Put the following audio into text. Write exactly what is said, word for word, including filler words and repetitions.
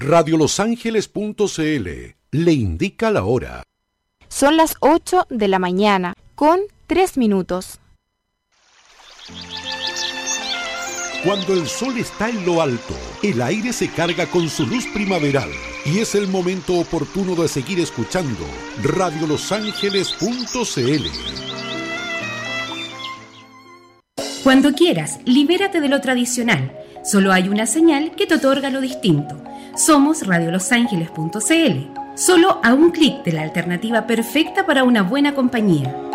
radio los ángeles punto c l le indica la hora. Son las ocho de la mañana con tres minutos. Cuando el sol está en lo alto, el aire se carga con su luz primaveral y es el momento oportuno de seguir escuchando radio los ángeles punto c l. Cuando quieras, libérate de lo tradicional. Solo hay una señal que te otorga lo distinto. Somos radio los ángeles punto c l. Solo a un clic de la alternativa perfecta para una buena compañía.